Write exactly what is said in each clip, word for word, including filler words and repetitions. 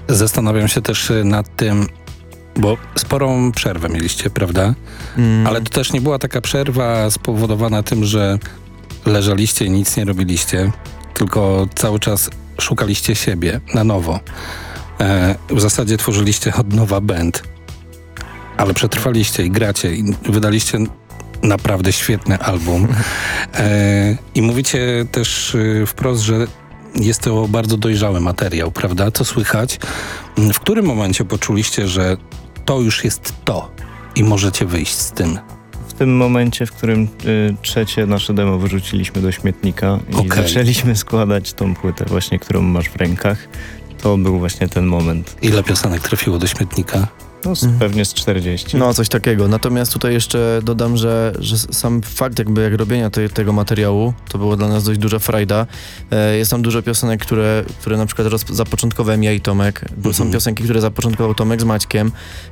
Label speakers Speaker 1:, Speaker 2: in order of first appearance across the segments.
Speaker 1: Zastanawiam się też nad tym, bo sporą przerwę mieliście, prawda? Mm. Ale to też nie była taka przerwa spowodowana tym, że leżeliście i nic nie robiliście, tylko cały czas szukaliście siebie na nowo. E, w zasadzie tworzyliście od nowa band, ale przetrwaliście i gracie i wydaliście naprawdę świetny album. E, I mówicie też e, wprost, że jest to bardzo dojrzały materiał, prawda? Co słychać? W którym momencie poczuliście, że to już jest to i możecie wyjść z tym?
Speaker 2: W tym momencie, w którym y, trzecie nasze demo wyrzuciliśmy do śmietnika i okay. zaczęliśmy składać tą płytę właśnie, którą masz w rękach, to był właśnie ten moment.
Speaker 1: Ile piosenek trafiło do śmietnika?
Speaker 2: No, z, mhm. pewnie z czterdzieści.
Speaker 3: No, coś takiego. Natomiast tutaj jeszcze dodam, że, że sam fakt jakby jak robienia te, tego materiału, to było dla nas dość duża frajda. E, jest tam dużo piosenek, które, które na przykład roz, zapoczątkowałem ja i Tomek. Mhm. Są piosenki, które zapoczątkował Tomek z Maćkiem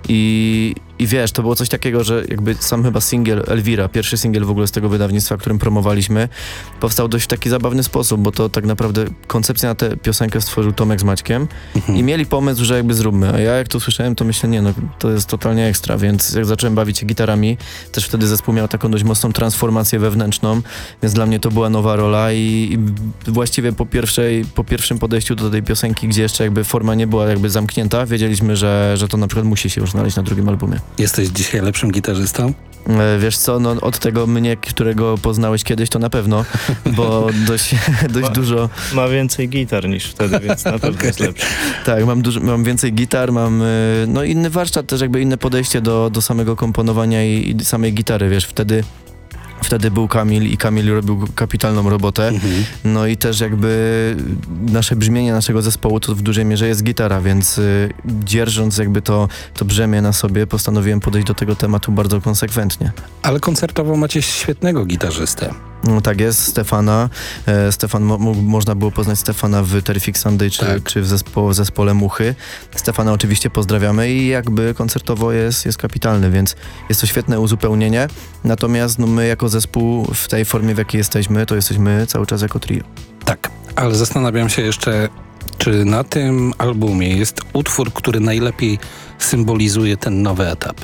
Speaker 3: i, i wiesz, to było coś takiego, że jakby sam chyba singiel Elvira, pierwszy singiel w ogóle z tego wydawnictwa, którym promowaliśmy, powstał dość w taki zabawny sposób, bo to tak naprawdę koncepcja na tę piosenkę stworzył Tomek z Maćkiem mhm. i mieli pomysł, że jakby zróbmy. A ja jak to słyszałem, to myślę, nie no, to jest totalnie ekstra, więc jak zacząłem bawić się gitarami, też wtedy zespół miał taką dość mocną transformację wewnętrzną, więc dla mnie to była nowa rola i, i właściwie po, pierwszej, po pierwszym podejściu do tej piosenki, gdzie jeszcze jakby forma nie była jakby zamknięta, wiedzieliśmy, że, że to na przykład musi się już znaleźć na drugim albumie.
Speaker 1: Jesteś dzisiaj lepszym gitarzystą?
Speaker 3: E, wiesz co, no od tego mnie, którego poznałeś kiedyś, to na pewno, bo dość, dość
Speaker 2: ma,
Speaker 3: dużo...
Speaker 2: Ma więcej gitar niż wtedy, więc na pewno okay. jest lepszy.
Speaker 3: Tak, mam, dużo, mam więcej gitar, mam no inny warsztat, też jakby inne podejście do, do samego komponowania i, i samej gitary, wiesz, wtedy Wtedy był Kamil i Kamil robił kapitalną robotę. Mhm. No i też jakby nasze brzmienie naszego zespołu to w dużej mierze jest gitara, więc y, dzierżąc jakby to, to brzemię na sobie, postanowiłem podejść do tego tematu bardzo konsekwentnie.
Speaker 1: Ale koncertowo macie świetnego gitarzystę.
Speaker 3: No, tak jest, Stefana. E, Stefan, mo, można było poznać Stefana w Terrific Sunday czy,
Speaker 1: tak.
Speaker 3: czy w, zespo, w zespole Muchy. Stefana oczywiście pozdrawiamy i jakby koncertowo jest, jest kapitalny, więc jest to świetne uzupełnienie. Natomiast no, my jako zespół w tej formie, w jakiej jesteśmy, to jesteśmy cały czas jako trio.
Speaker 1: Tak, ale zastanawiam się jeszcze, czy na tym albumie jest utwór, który najlepiej symbolizuje ten nowy etap?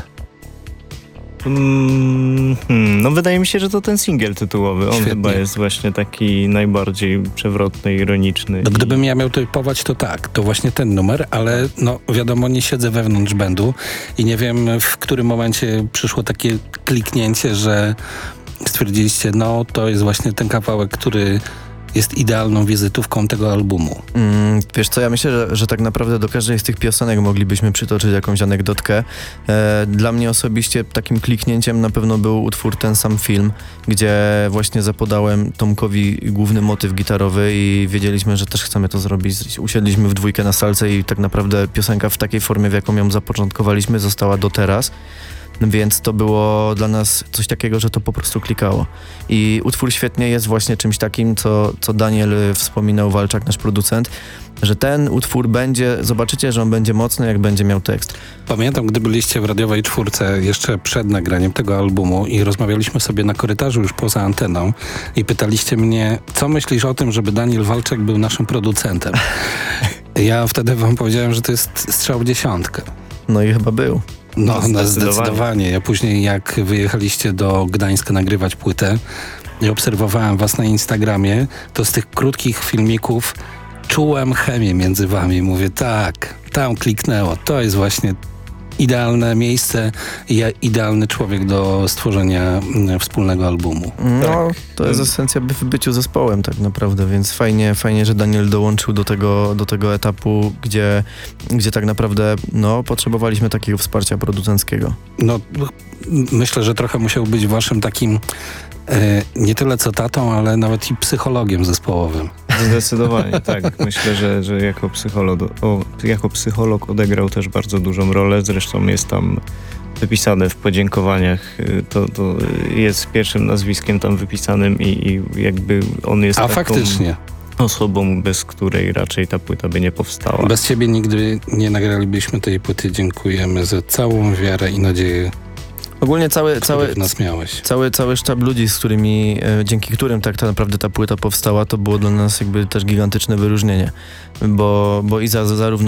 Speaker 2: Mm, hmm, no wydaje mi się, że to ten singiel tytułowy. On Świetnie. Chyba jest właśnie taki najbardziej przewrotny, ironiczny.
Speaker 1: No,
Speaker 2: i...
Speaker 1: Gdybym ja miał typować, to tak, to właśnie ten numer, ale no wiadomo, nie siedzę wewnątrz bandu i nie wiem, w którym momencie przyszło takie kliknięcie, że stwierdziliście, no to jest właśnie ten kawałek, który jest idealną wizytówką tego albumu.
Speaker 3: Mm, wiesz co, ja myślę, że, że tak naprawdę do każdej z tych piosenek moglibyśmy przytoczyć jakąś anegdotkę. E, dla mnie osobiście takim kliknięciem na pewno był utwór Ten Sam Film, gdzie właśnie zapodałem Tomkowi główny motyw gitarowy i wiedzieliśmy, że też chcemy to zrobić. Usiedliśmy w dwójkę na salce i tak naprawdę piosenka w takiej formie, w jaką ją zapoczątkowaliśmy, została do teraz. Więc to było dla nas coś takiego, że to po prostu klikało. I utwór świetnie jest właśnie czymś takim, co, co Daniel wspominał, Walczak, nasz producent, że ten utwór będzie, zobaczycie, że on będzie mocny, jak będzie miał tekst.
Speaker 1: Pamiętam, gdy byliście w radiowej czwórce jeszcze przed nagraniem tego albumu i rozmawialiśmy sobie na korytarzu już poza anteną i pytaliście mnie, co myślisz o tym, żeby Daniel Walczak był naszym producentem? Ja wtedy wam powiedziałem, że to jest strzał w dziesiątkę.
Speaker 3: No i chyba był.
Speaker 1: No, no zdecydowanie. zdecydowanie. Ja później jak wyjechaliście do Gdańska nagrywać płytę i obserwowałem was na Instagramie, to z tych krótkich filmików czułem chemię między wami. Mówię, tak, tam kliknęło. To jest właśnie idealne miejsce i idealny człowiek do stworzenia wspólnego albumu.
Speaker 3: No,
Speaker 1: tak.
Speaker 3: To jest esencja w byciu zespołem tak naprawdę, więc fajnie, fajnie, że Daniel dołączył do tego, do tego etapu, gdzie, gdzie tak naprawdę no, potrzebowaliśmy takiego wsparcia producenckiego.
Speaker 1: No, myślę, że trochę musiał być waszym takim e, nie tyle co tatą, ale nawet i psychologiem zespołowym.
Speaker 2: Zdecydowanie, tak. Myślę, że, że jako, psycholog, o, jako psycholog odegrał też bardzo dużą rolę. Zresztą jest tam wypisane w podziękowaniach. To, to jest pierwszym nazwiskiem tam wypisanym i, i jakby on jest
Speaker 1: A
Speaker 2: taką
Speaker 1: faktycznie.
Speaker 2: osobą, bez której raczej ta płyta by nie powstała.
Speaker 1: Bez ciebie nigdy nie nagralibyśmy tej płyty. Dziękujemy za całą wiarę i nadzieję.
Speaker 3: Ogólnie cały, cały,
Speaker 1: nas miałeś.
Speaker 3: cały, cały sztab ludzi, z którymi, e, dzięki którym tak naprawdę ta płyta powstała, to było dla nas jakby też gigantyczne wyróżnienie, bo, bo i za, zarówno